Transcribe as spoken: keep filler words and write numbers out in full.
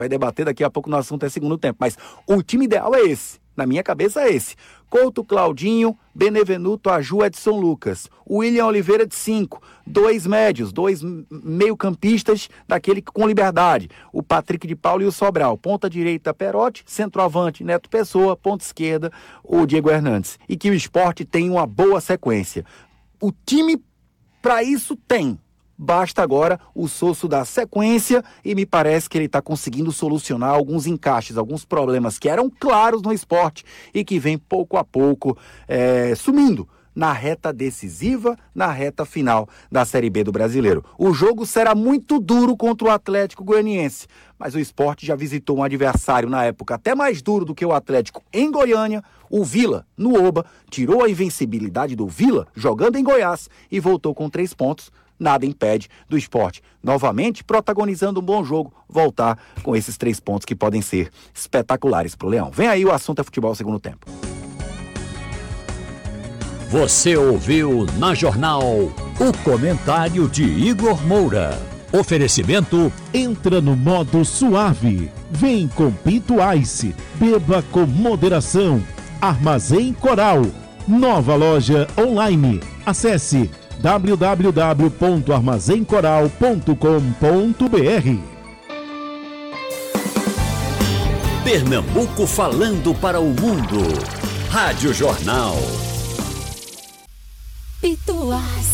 vai debater daqui a pouco no assunto é segundo tempo, mas o time ideal é esse, na minha cabeça é esse. Couto, Claudinho, Benevenuto, Aju, Edson Lucas. William Oliveira de cinco, dois médios, dois meio-campistas daquele com liberdade. O Patrick de Paulo e o Sobral. Ponta direita, Perotti, centroavante, Neto Pessoa, ponta esquerda, o Diego Hernandes. E que o Sport tem uma boa sequência. O time para isso tem. Basta agora o Sosso dar sequência e me parece que ele está conseguindo solucionar alguns encaixes, alguns problemas que eram claros no Sport e que vem pouco a pouco é, sumindo na reta decisiva, na reta final da Série B do Brasileiro. O jogo será muito duro contra o Atlético Goianiense, mas o Sport já visitou um adversário na época até mais duro do que o Atlético em Goiânia, o Vila, no Oba, tirou a invencibilidade do Vila jogando em Goiás e voltou com três pontos. Nada impede do Sport, novamente protagonizando um bom jogo, voltar com esses três pontos que podem ser espetaculares para o Leão. Vem aí o assunto é futebol segundo tempo. Você ouviu na Jornal o comentário de Igor Moura. Oferecimento: entra no modo suave. Vem com Pinto Ice. Beba com moderação. Armazém Coral. Nova loja online. Acesse w w w ponto armazém coral ponto com ponto b r. Pernambuco falando para o mundo. Rádio Jornal. Pituás.